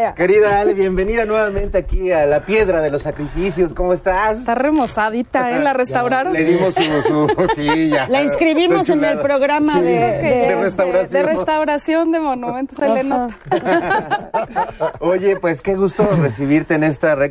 Querida Ale, bienvenida nuevamente aquí a la Piedra de los Sacrificios. ¿Cómo estás? Está remozadita, ¿eh? ¿La restauraron? Le dimos sí, ya. La inscribimos en el programa de restauración. De restauración de monumentos, se le nota. Oye, pues qué gusto recibirte en esta